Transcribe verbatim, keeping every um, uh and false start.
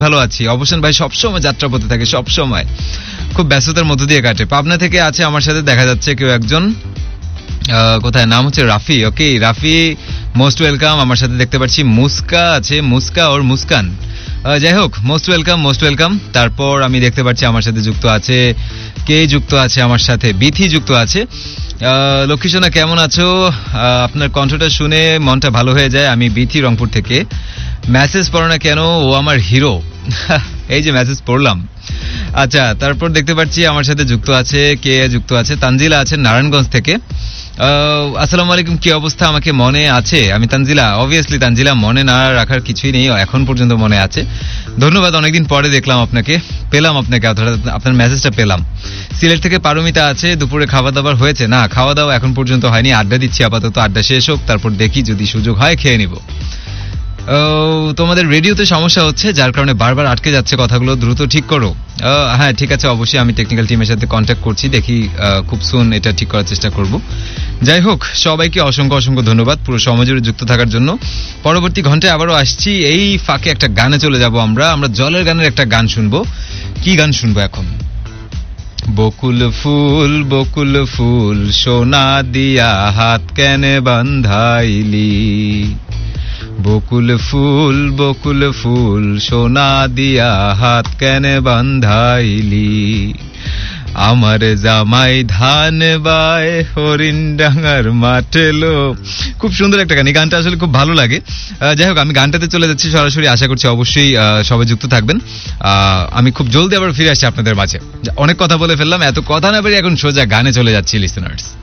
ভালো আছি। অবসান ভাই সবসময় যাত্রাপথে থাকে, সবসময় খুব ব্যস্ততার মধ্য দিয়ে কাটে। পাবনা থেকে আছে আমার সাথে, দেখা যাচ্ছে কেউ একজন, কোথায়, নাম হচ্ছে রাফি। ওকে রাফি, মোস্ট ওয়েলকাম। আমার সাথে দেখতে পাচ্ছি মুস্কা আছে, মুস্কা ওর মুস্কান, যাই হোক মোস্ট ওয়েলকাম, মোস্ট ওয়েলকাম। তারপর আমি দেখতে পাচ্ছি আমার সাথে যুক্ত আছে, কে যুক্ত আছে আমার সাথে, বিথি যুক্ত আছে। লক্ষ্মী সোনা কেমন আছো? আপনার কণ্ঠটা শুনে মনটা ভালো হয়ে যায়। আমি বিথি, রংপুর থেকে। মেসেজ পড়ো না কেন? ও আমার হিরো। এই যে মেসেজ পড়লাম। আচ্ছা, তারপর দেখতে পাচ্ছি আমার সাথে যুক্ত আছে, কে যুক্ত আছে, তানজিলা আছেন নারায়ণগঞ্জ থেকে। আসসালামু আলাইকুম, কি অবস্থা? আমাকে মনে আছে? আমি তানজিলা, অবভিয়াসলি তানজিলা, মনে না রাখার কিছুই নেই, এখন পর্যন্ত মনে আছে। ধন্যবাদ, অনেকদিন পরে দেখলাম আপনাকে, পেলাম আপনাকে, আপনার মেসেজটা পেলাম। সিলেট থেকে পারমিতা আছে। দুপুরে খাওয়া দাওয়া হয়েছে? না, খাওয়া দাওয়া এখন পর্যন্ত হয়নি, আড্ডা দিচ্ছি আপাতত, আড্ডা শেষ হোক, তারপর দেখি যদি সুযোগ হয় খেয়ে নিব। তোমাদের রেডিওতে সমস্যা হচ্ছে, যার কারণে বারবার আটকে যাচ্ছে কথাগুলো, দ্রুত ঠিক করো। হ্যাঁ ঠিক আছে, অবশ্যই আমি টেকনিক্যাল টিমের সাথে কন্ট্যাক্ট করছি, দেখি খুব সুন এটা ঠিক করার চেষ্টা করব। যাই হোক, সবাইকে অসংখ্য অসংখ্য ধন্যবাদ পুরো সময় জুড়ে যুক্ত থাকার জন্য। পরবর্তী ঘন্টায় আবারও আসছি। এই ফাঁকে একটা গানে চলে যাব আমরা আমরা জলের গানের একটা গান শুনবো। কি গান শুনবো এখন? বকুল ফুল বকুল ফুল সোনা দিয়া হাত কেনে বান্ধাইলি, বকুল ফুল বকুল ফুল সোনা দিয়া হাত কেনে বান্ধাইলি, আমার জামাই ধান বায় হরিণ ডাঙ্গার মাঠেলো। খুব সুন্দর একটা গান, এই গানটা আসলে খুব ভালো লাগে। যাই হোক, আমি গানটাতে চলে যাচ্ছি সরাসরি। আশা করছি অবশ্যই সবাই যুক্ত থাকবেন। আমি খুব জলদি আবার ফিরে আসছি আপনাদের মাঝে। অনেক কথা বলে ফেললাম, এত কথা না বেরিয়ে এখন সোজা গানে চলে যাচ্ছি লিসেনার্স।